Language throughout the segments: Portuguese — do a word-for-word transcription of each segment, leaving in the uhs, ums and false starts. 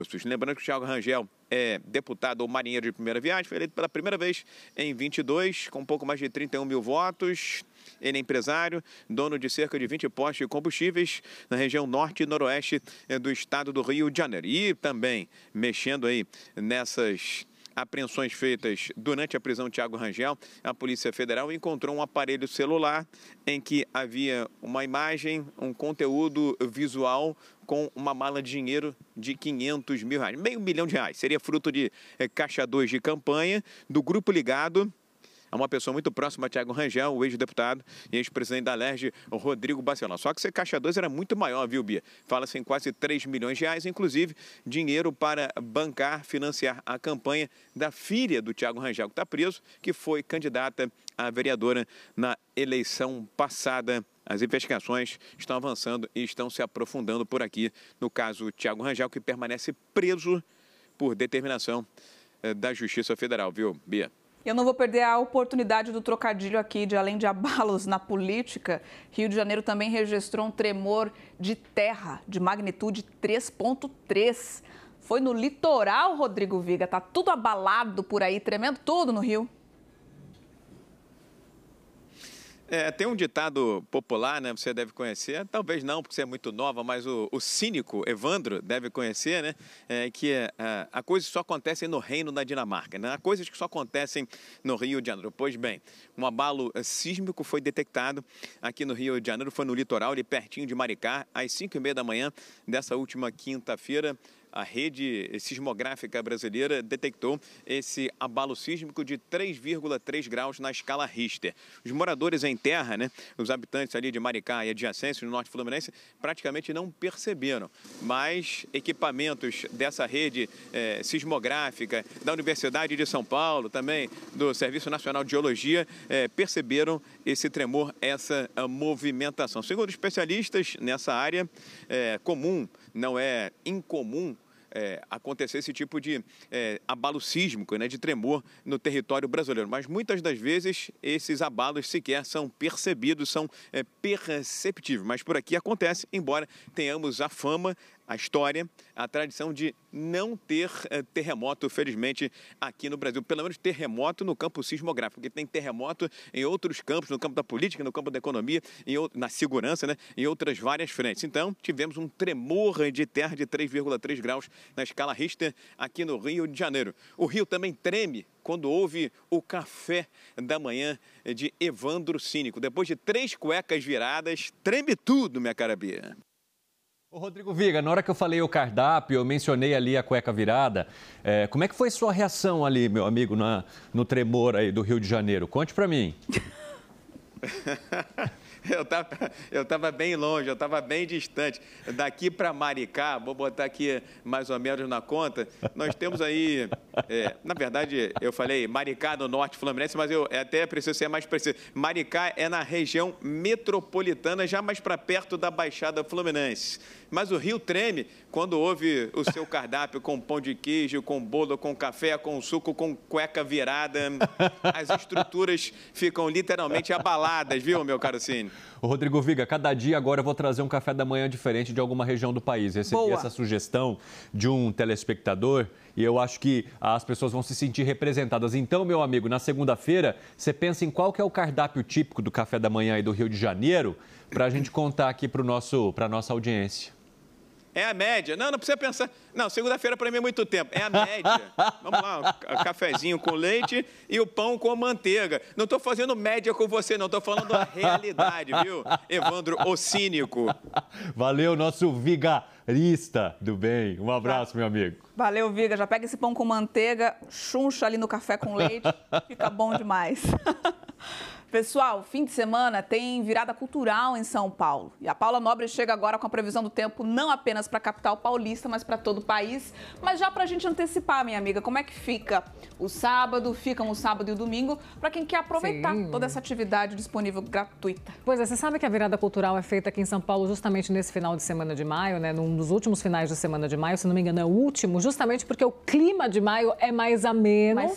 Lembrando que o Thiago Rangel é deputado ou marinheiro de primeira viagem, foi eleito pela primeira vez em vinte e dois, com um pouco mais de trinta e um mil votos. Ele é empresário, dono de cerca de vinte postos de combustíveis na região norte e noroeste do estado do Rio de Janeiro. E também mexendo aí nessas apreensões feitas durante a prisão de Thiago Rangel, a Polícia Federal encontrou um aparelho celular em que havia uma imagem, um conteúdo visual com uma mala de dinheiro de quinhentos mil reais, meio milhão de reais. Seria fruto de é, caixa dois de campanha do grupo ligado a uma pessoa muito próxima a Thiago Rangel, o ex-deputado e ex-presidente da Alerj, Rodrigo Bacelar. Só que esse caixa dois era muito maior, viu, Bia? Fala-se em quase três milhões de reais, inclusive dinheiro para bancar, financiar a campanha da filha do Thiago Rangel, que está preso, que foi candidata a vereadora na eleição passada. As investigações estão avançando e estão se aprofundando por aqui no caso Thiago Rangel, que permanece preso por determinação eh, da Justiça Federal, viu, Bia? Eu não vou perder a oportunidade do trocadilho aqui, de além de abalos na política, Rio de Janeiro também registrou um tremor de terra de magnitude três ponto três. Foi no litoral, Rodrigo Viga, tá tudo abalado por aí, tremendo tudo no Rio. É, tem um ditado popular, né? Você deve conhecer, talvez não, porque você é muito nova, mas o, o cínico Evandro deve conhecer, né? É, que é, a, a coisa só acontece no reino da Dinamarca, né? Há coisas que só acontecem no Rio de Janeiro. Pois bem, um abalo sísmico foi detectado aqui no Rio de Janeiro, foi no litoral, ali pertinho de Maricá, às cinco e meia da manhã dessa última quinta-feira. A rede sismográfica brasileira detectou esse abalo sísmico de três vírgula três graus na escala Richter. Os moradores em terra, né, os habitantes ali de Maricá e adjacências no norte fluminense, praticamente não perceberam. Mas equipamentos dessa rede eh, sismográfica, da Universidade de São Paulo, também do Serviço Nacional de Geologia, eh, perceberam esse tremor, essa movimentação. Segundo especialistas nessa área, é comum, não é incomum, É, acontecer esse tipo de é, abalo sísmico, né, de tremor no território brasileiro. Mas muitas das vezes esses abalos sequer são percebidos, são é, perceptíveis. Mas por aqui acontece, embora tenhamos a fama, a história, a tradição de não ter é, terremoto, felizmente, aqui no Brasil. Pelo menos terremoto no campo sismográfico, porque tem terremoto em outros campos, no campo da política, no campo da economia, em, na segurança, né, em outras várias frentes. Então, tivemos um tremor de terra de três vírgula três graus na escala Richter aqui no Rio de Janeiro. O Rio também treme quando houve o café da manhã de Evandro Cínico. Depois de três cuecas viradas, treme tudo, minha cara Bia. Ô Rodrigo Viga, na hora que eu falei o cardápio, eu mencionei ali a cueca virada. É, como é que foi sua reação ali, meu amigo, na, no tremor aí do Rio de Janeiro? Conte pra mim. Eu estava eu tava bem longe, eu estava bem distante. Daqui para Maricá, vou botar aqui mais ou menos na conta, nós temos aí, é, na verdade, eu falei Maricá no norte fluminense, mas eu até preciso ser mais preciso. Maricá é na região metropolitana, já mais para perto da Baixada Fluminense. Mas o Rio treme quando houve o seu cardápio com pão de queijo, com bolo, com café, com suco, com cueca virada. As estruturas ficam literalmente abaladas, viu, meu caro Cine? Ô Rodrigo Viga, cada dia agora eu vou trazer um café da manhã diferente de alguma região do país. Recebi Boa. essa sugestão de um telespectador e eu acho que as pessoas vão se sentir representadas. Então, meu amigo, na segunda-feira, você pensa em qual que é o cardápio típico do café da manhã aí do Rio de Janeiro para a gente contar aqui para a nossa audiência. É a média. Não, não precisa pensar. Não, segunda-feira para mim é muito tempo. É a média. Vamos lá, o cafezinho com leite e o pão com manteiga. Não estou fazendo média com você, não. Estou falando a realidade, viu? Evandro, o cínico. Valeu, nosso vigarista do bem. Um abraço, meu amigo. Valeu, Viga. Já pega esse pão com manteiga, chuncha ali no café com leite, fica bom demais. Pessoal, fim de semana tem virada cultural em São Paulo. E a Paula Nobre chega agora com a previsão do tempo não apenas para a capital paulista, mas para todo o país. Mas já para a gente antecipar, minha amiga, como é que fica o sábado, ficam o sábado e o domingo, para quem quer aproveitar Sim. toda essa atividade disponível gratuita. Pois é, você sabe que a virada cultural é feita aqui em São Paulo justamente nesse final de semana de maio, né? Num dos últimos finais de semana de maio, se não me engano é o último, justamente porque o clima de maio é mais ameno. Mais seco.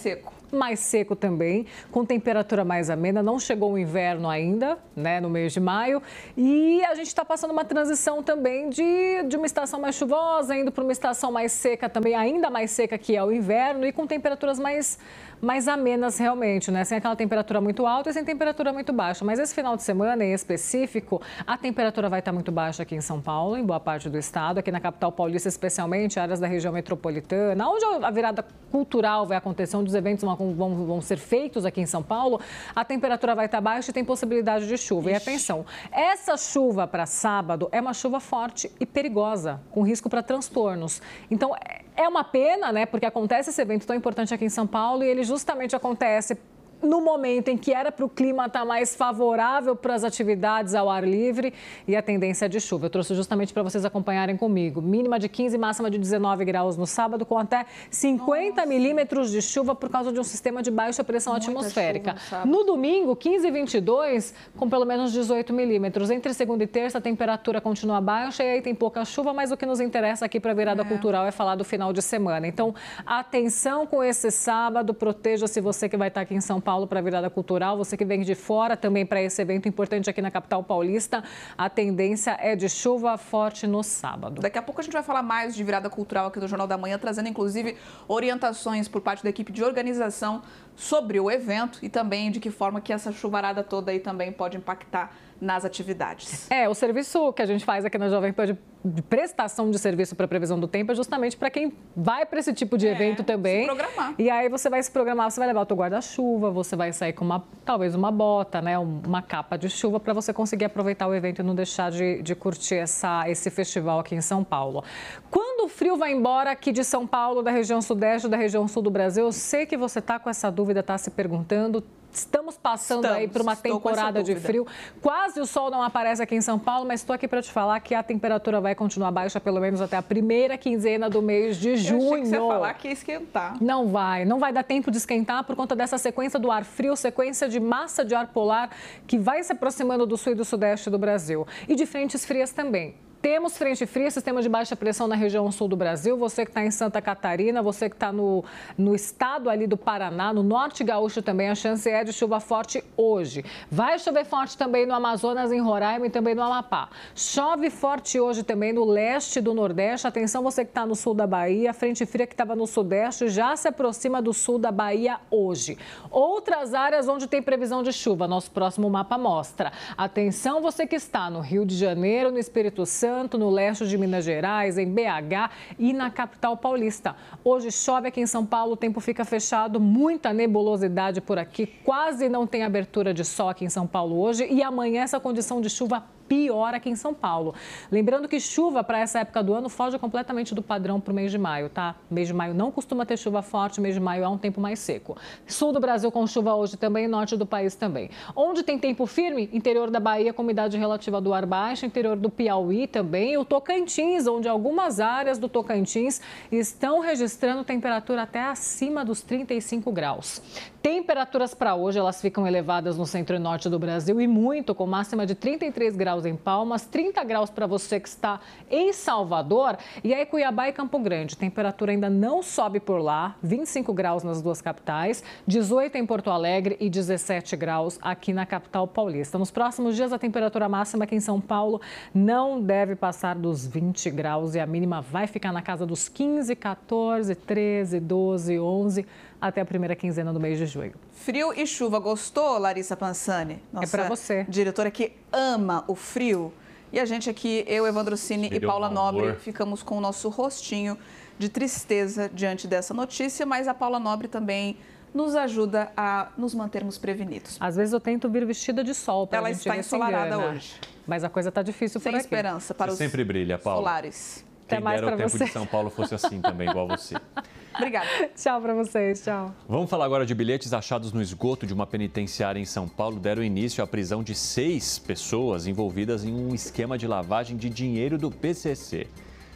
mais seco também, com temperatura mais amena. Não chegou o inverno ainda, né, no mês de maio. E a gente está passando uma transição também de, de uma estação mais chuvosa, indo para uma estação mais seca também, ainda mais seca que é o inverno, e com temperaturas mais, mais amenas realmente, né? Sem aquela temperatura muito alta e sem temperatura muito baixa. Mas esse final de semana, em específico, a temperatura vai estar muito baixa aqui em São Paulo, em boa parte do estado, aqui na capital paulista, especialmente áreas da região metropolitana, onde a virada cultural vai acontecer, onde os eventos vão, vão, vão ser feitos aqui em São Paulo, a temperatura vai estar baixa e tem possibilidade de chuva. Ixi. E atenção, essa chuva para sábado é uma chuva forte e perigosa, com risco para transtornos. Então, é uma pena, né, porque acontece esse evento tão importante aqui em São Paulo e ele justamente acontece no momento em que era para o clima estar mais favorável para as atividades ao ar livre e a tendência de chuva. Eu trouxe justamente para vocês acompanharem comigo. Mínima de quinze, máxima de dezenove graus no sábado, com até cinquenta Nossa. milímetros de chuva por causa de um sistema de baixa pressão Muita atmosférica. No, no domingo, quinze e vinte e dois, com pelo menos dezoito milímetros. Entre segunda e terça, a temperatura continua baixa e aí tem pouca chuva, mas o que nos interessa aqui para a virada é. cultural é falar do final de semana. Então, atenção com esse sábado, proteja-se você que vai estar aqui em São Paulo para a virada cultural, você que vem de fora também para esse evento importante aqui na capital paulista, a tendência é de chuva forte no sábado. Daqui a pouco a gente vai falar mais de virada cultural aqui no Jornal da Manhã, trazendo inclusive orientações por parte da equipe de organização sobre o evento e também de que forma que essa chuvarada toda aí também pode impactar nas atividades. É, o serviço que a gente faz aqui na Jovem Pan de, de prestação de serviço para previsão do tempo é justamente para quem vai para esse tipo de é, evento também. Se programar. E aí você vai se programar, você vai levar o teu guarda-chuva, você vai sair com uma, talvez uma bota, né, uma capa de chuva para você conseguir aproveitar o evento e não deixar de, de curtir essa, esse festival aqui em São Paulo. Quando o frio vai embora aqui de São Paulo, da região sudeste, da região sul do Brasil, eu sei que você está com essa dúvida, está se perguntando. Estamos passando Estamos, aí por uma temporada de frio. Quase o sol não aparece aqui em São Paulo, mas estou aqui para te falar que a temperatura vai continuar baixa pelo menos até a primeira quinzena do mês de junho. Eu achei que você ia falar que ia esquentar. Não vai, não vai dar tempo de esquentar por conta dessa sequência do ar frio, sequência de massa de ar polar que vai se aproximando do sul e do sudeste do Brasil. E de frentes frias também. Temos frente fria, sistema de baixa pressão na região sul do Brasil. Você que está em Santa Catarina, você que está no, no estado ali do Paraná, no norte gaúcho também, a chance é de chuva forte hoje. Vai chover forte também no Amazonas, em Roraima e também no Amapá. Chove forte hoje também no leste do Nordeste. Atenção, você que está no sul da Bahia, a frente fria que estava no sudeste já se aproxima do sul da Bahia hoje. Outras áreas onde tem previsão de chuva, nosso próximo mapa mostra. Atenção, você que está no Rio de Janeiro, no Espírito Santo, no leste de Minas Gerais, em B H e na capital paulista. Hoje chove aqui em São Paulo, o tempo fica fechado, muita nebulosidade por aqui, quase não tem abertura de sol aqui em São Paulo hoje e amanhã essa condição de chuva pior aqui em São Paulo. Lembrando que chuva para essa época do ano foge completamente do padrão para o mês de maio, tá? Mês de maio não costuma ter chuva forte, mês de maio é um tempo mais seco. Sul do Brasil com chuva hoje também, norte do país também. Onde tem tempo firme? Interior da Bahia com umidade relativa do ar baixa, interior do Piauí também, o Tocantins, onde algumas áreas do Tocantins estão registrando temperatura até acima dos trinta e cinco graus. Temperaturas para hoje, elas ficam elevadas no centro e norte do Brasil e muito, com máxima de trinta e três graus em Palmas, trinta graus para você que está em Salvador e aí Cuiabá e Campo Grande. Temperatura ainda não sobe por lá, vinte e cinco graus nas duas capitais, dezoito em Porto Alegre e dezessete graus aqui na capital paulista. Nos próximos dias, a temperatura máxima aqui em São Paulo não deve passar dos vinte graus e a mínima vai ficar na casa dos quinze, quatorze, treze, doze, onze até a primeira quinzena do mês de junho. Frio e chuva, gostou, Larissa Pansani? Nossa, é para você. Diretora que ama o frio. E a gente aqui, eu, Evandro Cini e Paula Nobre, ficamos com o nosso rostinho de tristeza diante dessa notícia, mas a Paula Nobre também nos ajuda a nos mantermos prevenidos. Às vezes eu tento vir vestida de sol para a gente Ela está ensolarada hoje. Mas a coisa está difícil por aqui. Sem esperança para você os sempre brilha, Paula. solares. Até mais para você. o tempo de São Paulo fosse assim também, igual você. Obrigada. Tchau para vocês, tchau. Vamos falar agora de bilhetes achados no esgoto de uma penitenciária em São Paulo. Deram início à prisão de seis pessoas envolvidas em um esquema de lavagem de dinheiro do P C C.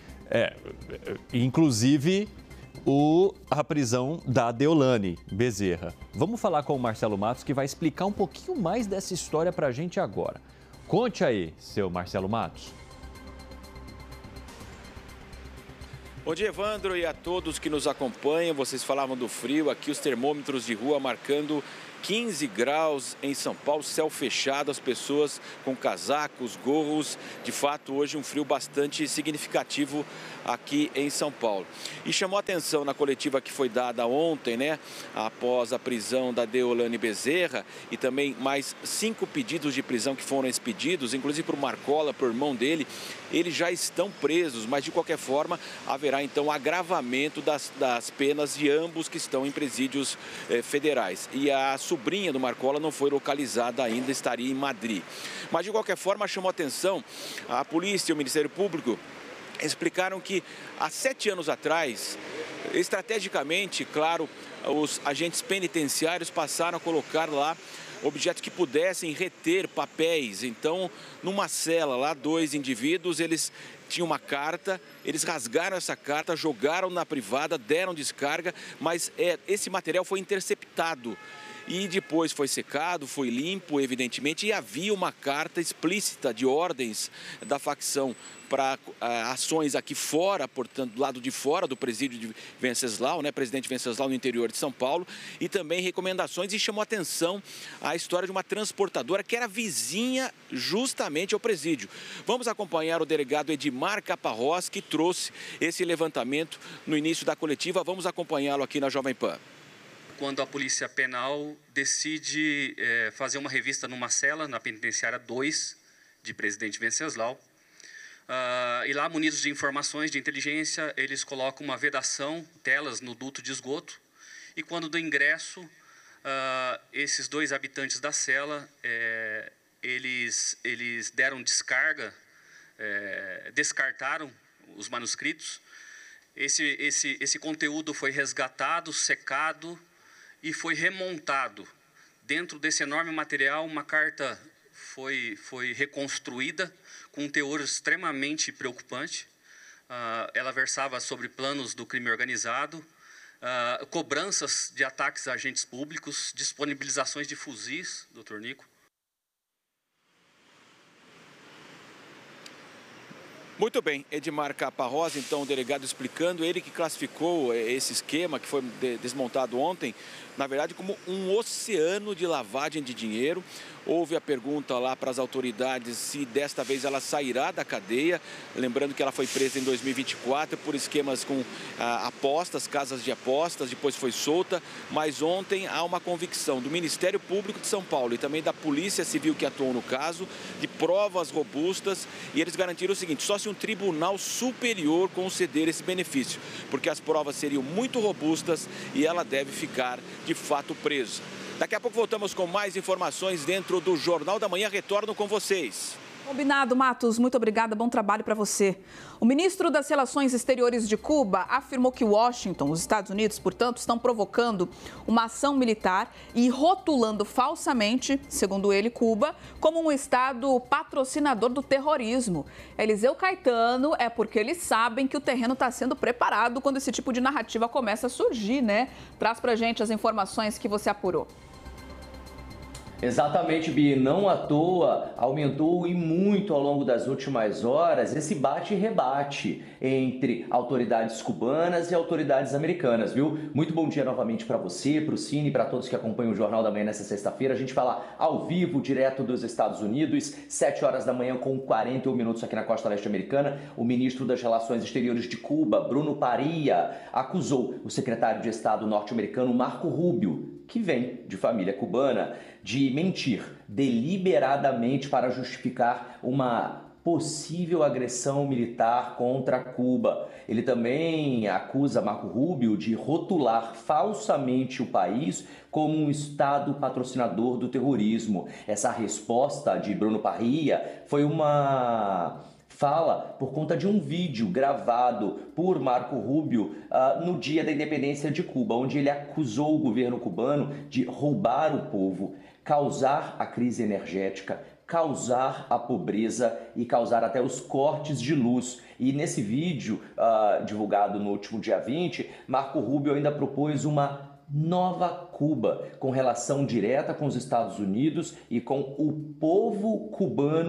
É, inclusive o, a prisão da Deolane Bezerra. Vamos falar com o Marcelo Matos, que vai explicar um pouquinho mais dessa história para a gente agora. Conte aí, seu Marcelo Matos. Bom dia, Evandro, e a todos que nos acompanham. Vocês falavam do frio, aqui os termômetros de rua marcando quinze graus em São Paulo, céu fechado, as pessoas com casacos, gorros. De fato, hoje um frio bastante significativo aqui em São Paulo. E chamou atenção na coletiva que foi dada ontem, né, após a prisão da Deolane Bezerra e também mais cinco pedidos de prisão que foram expedidos, inclusive por Marcola, por irmão dele. Eles já estão presos, mas de qualquer forma haverá então agravamento das, das penas de ambos que estão em presídios eh, federais. E a sobrinha do Marcola não foi localizada ainda, estaria em Madrid. Mas de qualquer forma chamou atenção a polícia e o Ministério Público. Explicaram que há sete anos atrás, estrategicamente, claro, os agentes penitenciários passaram a colocar lá objetos que pudessem reter papéis. Então, numa cela lá, dois indivíduos, eles tinham uma carta, eles rasgaram essa carta, jogaram na privada, deram descarga, mas é, esse material foi interceptado. E depois foi secado, foi limpo, evidentemente, e havia uma carta explícita de ordens da facção para uh, ações aqui fora, portanto, do lado de fora do presídio de Venceslau, né, presidente Venceslau, no interior de São Paulo, e também recomendações, e chamou atenção a história de uma transportadora que era vizinha justamente ao presídio. Vamos acompanhar o delegado Edmar Caparrós, que trouxe esse levantamento no início da coletiva. Vamos acompanhá-lo aqui na Jovem Pan. Quando a Polícia Penal decide é, fazer uma revista numa cela, na penitenciária dois de Presidente Venceslau, uh, e lá, munidos de informações de inteligência, eles colocam uma vedação, telas no duto de esgoto, e quando do ingresso, uh, esses dois habitantes da cela, é, eles, eles deram descarga, é, descartaram os manuscritos. Esse, esse, esse conteúdo foi resgatado, secado, e foi remontado. Dentro desse enorme material, uma carta foi, foi reconstruída com um teor extremamente preocupante. Uh, ela versava sobre planos do crime organizado, uh, cobranças de ataques a agentes públicos, disponibilizações de fuzis, doutor Nico. Muito bem, Edmar Caparrós, então o delegado explicando, ele que classificou esse esquema que foi desmontado ontem, na verdade como um oceano de lavagem de dinheiro. Houve a pergunta lá para as autoridades se desta vez ela sairá da cadeia, lembrando que ela foi presa em dois mil e vinte e quatro por esquemas com ah, apostas, casas de apostas, depois foi solta, mas ontem há uma convicção do Ministério Público de São Paulo e também da Polícia Civil que atuou no caso, de provas robustas, e eles garantiram o seguinte: só se um tribunal superior conceder esse benefício, porque as provas seriam muito robustas e ela deve ficar de fato presa. Daqui a pouco voltamos com mais informações dentro do Jornal da Manhã. Retorno com vocês. Combinado, Matos. Muito obrigada. Bom trabalho para você. O ministro das Relações Exteriores de Cuba afirmou que Washington, os Estados Unidos, portanto, estão provocando uma ação militar e rotulando falsamente, segundo ele, Cuba, como um estado patrocinador do terrorismo. Eliseu Caetano, é porque eles sabem que o terreno está sendo preparado quando esse tipo de narrativa começa a surgir, né? Traz pra gente as informações que você apurou. Exatamente, Bi. Não à toa aumentou e muito ao longo das últimas horas esse bate e rebate entre autoridades cubanas e autoridades americanas, viu? Muito bom dia novamente para você, para o Cine, para todos que acompanham o Jornal da Manhã nessa sexta-feira. A gente fala ao vivo, direto dos Estados Unidos, sete horas da manhã com quarenta e um minutos aqui na costa leste americana. O ministro das Relações Exteriores de Cuba, Bruno Paria, acusou o secretário de Estado norte-americano Marco Rubio, que vem de família cubana, de mentir deliberadamente para justificar uma possível agressão militar contra Cuba. Ele também acusa Marco Rubio de rotular falsamente o país como um estado patrocinador do terrorismo. Essa resposta de Bruno Paria foi uma fala por conta de um vídeo gravado por Marco Rubio uh, no dia da independência de Cuba, onde ele acusou o governo cubano de roubar o povo, causar a crise energética, causar a pobreza e causar até os cortes de luz. E nesse vídeo, uh, divulgado no último dia vinte, Marco Rubio ainda propôs uma nova Cuba, com relação direta com os Estados Unidos e com o povo cubano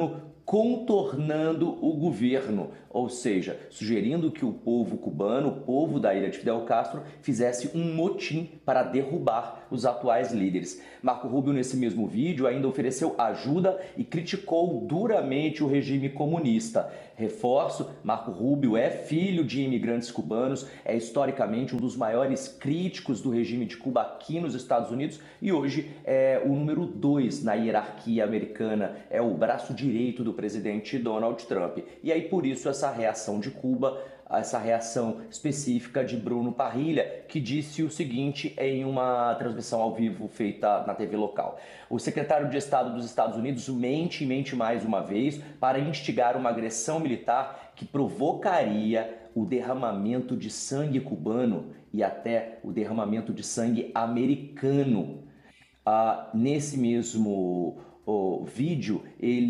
contornando o governo, ou seja, sugerindo que o povo cubano, o povo da ilha de Fidel Castro, fizesse um motim para derrubar os atuais líderes. Marco Rubio, nesse mesmo vídeo, ainda ofereceu ajuda e criticou duramente o regime comunista. Reforço, Marco Rubio é filho de imigrantes cubanos, é historicamente um dos maiores críticos do regime de Cuba aqui nos Estados Unidos e hoje é o número dois na hierarquia americana, é o braço direito do presidente Donald Trump. E aí, por isso, essa reação de Cuba, essa reação específica de Bruno Parrilha, que disse o seguinte em uma transmissão ao vivo feita na T V local. O secretário de Estado dos Estados Unidos mente e mente mais uma vez para instigar uma agressão militar que provocaria o derramamento de sangue cubano e até o derramamento de sangue americano. Ah, nesse mesmo o vídeo,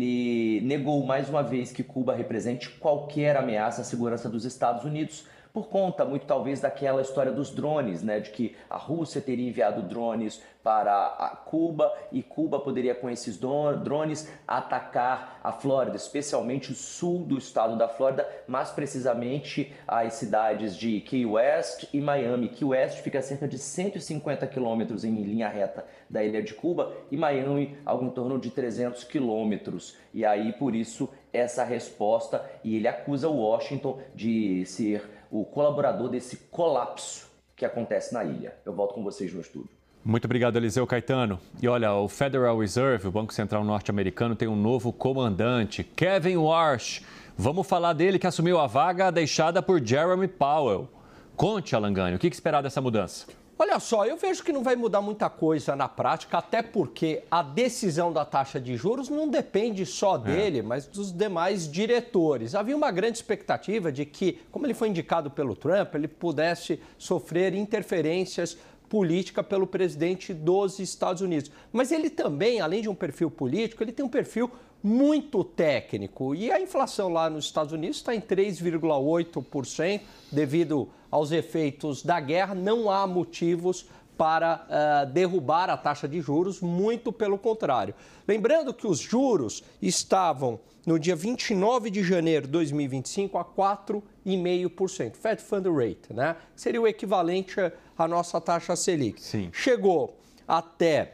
ele negou mais uma vez que Cuba represente qualquer ameaça à segurança dos Estados Unidos, por conta, muito talvez, daquela história dos drones, né, de que a Rússia teria enviado drones para a Cuba e Cuba poderia, com esses drones, atacar a Flórida, especialmente o sul do estado da Flórida, mais precisamente as cidades de Key West e Miami. Key West fica a cerca de cento e cinquenta quilômetros em linha reta da ilha de Cuba e Miami algo em torno de trezentos quilômetros. E aí, por isso, essa resposta, e ele acusa Washington de ser o colaborador desse colapso que acontece na ilha. Eu volto com vocês no estúdio. Muito obrigado, Eliseu Caetano. E olha, o Federal Reserve, o Banco Central norte-americano, tem um novo comandante, Kevin Warsh. Vamos falar dele, que assumiu a vaga deixada por Jeremy Powell. Conte, Alan Gani, o que esperar dessa mudança? Olha só, eu vejo que não vai mudar muita coisa na prática, até porque a decisão da taxa de juros não depende só dele, é. mas dos demais diretores. Havia uma grande expectativa de que, como ele foi indicado pelo Trump, ele pudesse sofrer interferências políticas pelo presidente dos Estados Unidos. Mas ele também, além de um perfil político, ele tem um perfil muito técnico. E a inflação lá nos Estados Unidos está em três vírgula oito por cento devido aos efeitos da guerra. Não há motivos para uh, derrubar a taxa de juros, muito pelo contrário. Lembrando que os juros estavam no dia vinte e nove de janeiro de dois mil e vinte e cinco a quatro vírgula cinco por cento, Fed Fund Rate, né? Seria o equivalente à nossa taxa Selic. Sim. Chegou até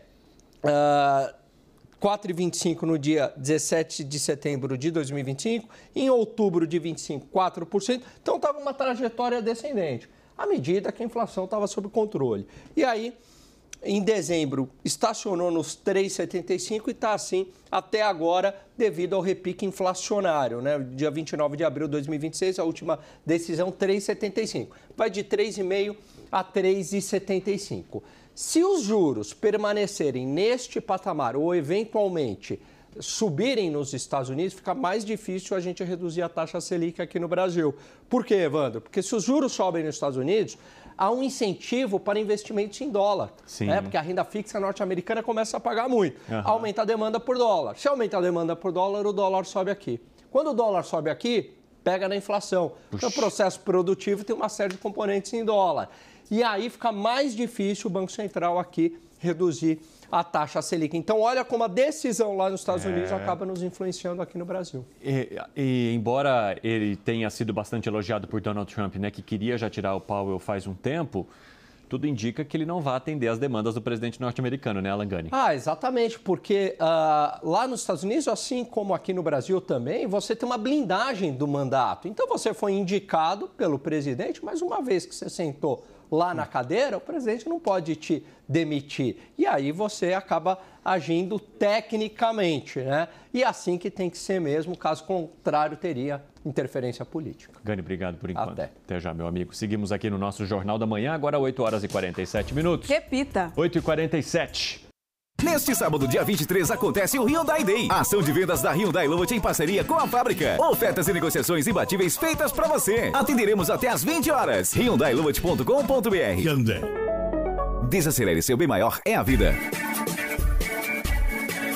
uh, quatro vírgula vinte e cinco no dia dezessete de setembro de dois mil e vinte e cinco, em outubro de vinte e cinco, quatro por cento. Então estava uma trajetória descendente, à medida que a inflação estava sob controle. E aí, em dezembro, estacionou nos três vírgula setenta e cinco e está assim até agora devido ao repique inflacionário, né? Dia vinte e nove de abril de dois mil e vinte e seis, a última decisão, três vírgula setenta e cinco. Vai de três vírgula cinco a três vírgula setenta e cinco. Se os juros permanecerem neste patamar ou eventualmente subirem nos Estados Unidos, fica mais difícil a gente reduzir a taxa Selic aqui no Brasil. Por quê, Evandro? Porque se os juros sobem nos Estados Unidos, há um incentivo para investimentos em dólar. Sim. Né? Porque a renda fixa norte-americana começa a pagar muito. Uhum. Aumenta a demanda por dólar. Se aumenta a demanda por dólar, o dólar sobe aqui. Quando o dólar sobe aqui, pega na inflação. Então, o processo produtivo tem uma série de componentes em dólar. E aí fica mais difícil o Banco Central aqui reduzir a taxa Selic. Então, olha como a decisão lá nos Estados é... Unidos acaba nos influenciando aqui no Brasil. E, e embora ele tenha sido bastante elogiado por Donald Trump, né, que queria já tirar o Powell faz um tempo, tudo indica que ele não vai atender às demandas do presidente norte-americano, né, Alan Gani? Ah, exatamente, porque uh, lá nos Estados Unidos, assim como aqui no Brasil também, você tem uma blindagem do mandato. Então, você foi indicado pelo presidente, mas uma vez que você sentou lá na cadeira, o presidente não pode te demitir. E aí você acaba agindo tecnicamente, né? E assim que tem que ser mesmo, caso contrário, teria interferência política. Gani, obrigado por enquanto. Até. Até já, meu amigo. Seguimos aqui no nosso Jornal da Manhã, agora oito horas e quarenta e sete minutos. Repita. oito e quarenta e sete. Neste sábado, dia vinte e três, acontece o Hyundai Day. A ação de vendas da Hyundai Load em parceria com a fábrica. Ofertas e negociações imbatíveis feitas para você. Atenderemos até às vinte horas. Hyundai Load ponto com ponto br. Hyundai. Desacelere, seu bem maior é a vida.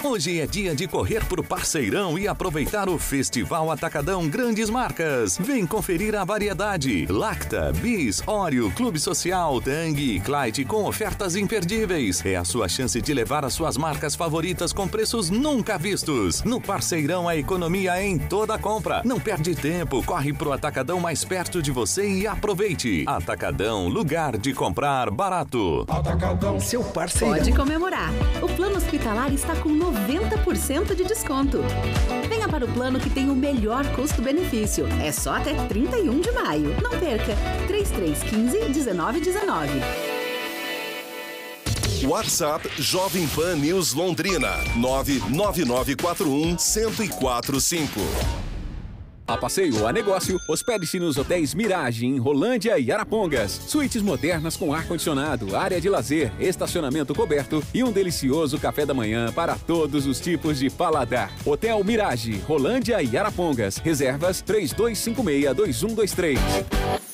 Hoje é dia de correr pro Parceirão e aproveitar o Festival Atacadão Grandes Marcas. Vem conferir a variedade. Lacta, Bis, Oreo, Clube Social, Tang e Clyde com ofertas imperdíveis. É a sua chance de levar as suas marcas favoritas com preços nunca vistos. No Parceirão, a economia é em toda compra. Não perde tempo, corre pro Atacadão mais perto de você e aproveite. Atacadão, lugar de comprar barato. Atacadão, seu parceiro. Pode comemorar. O plano hospitalar está com noventa por cento de desconto. Venha para o plano que tem o melhor custo-benefício. É só até trinta e um de maio. Não perca. três três um cinco, um nove um nove. WhatsApp Jovem Pan News Londrina. nove nove nove quatro um, zero zero quatro cinco. A passeio a negócio, hospede-se nos hotéis Mirage, em Rolândia e Arapongas. Suítes modernas com ar-condicionado, área de lazer, estacionamento coberto e um delicioso café da manhã para todos os tipos de paladar. Hotel Mirage, Rolândia e Arapongas. Reservas três dois cinco seis, dois um dois três.